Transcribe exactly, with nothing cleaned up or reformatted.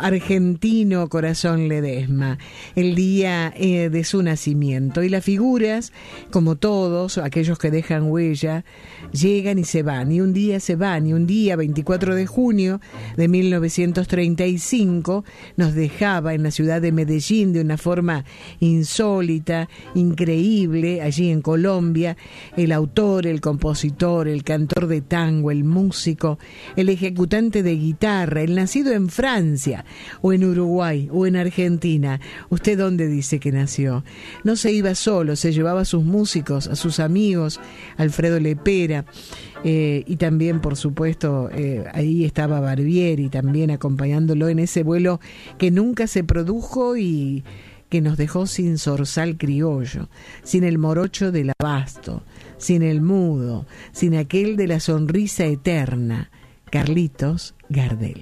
argentino Corazón Ledesma, el día eh, de su nacimiento. Y las figuras, como todos aquellos que dejan huella, llegan y se van, y un día se van, y un día, veinticuatro de junio de mil novecientos treinta y cinco, nos dejaba en la ciudad de Medellín de una forma insólita, increíble, allí en Colombia, el autor, el compositor, el cantor de tango, el músico, el ejecutante de guitarra, el nacido en Francia, o en Uruguay, o en Argentina. ¿Usted dónde dice que nació? No se iba solo, se llevaba a sus músicos, a sus amigos, Alfredo Lepera, eh, y también, por supuesto, eh, ahí estaba Barbieri, también acompañándolo en ese vuelo que nunca se produjo y que nos dejó sin zorzal criollo, sin el morocho del abasto, sin el mudo, sin aquel de la sonrisa eterna, Carlitos Gardel.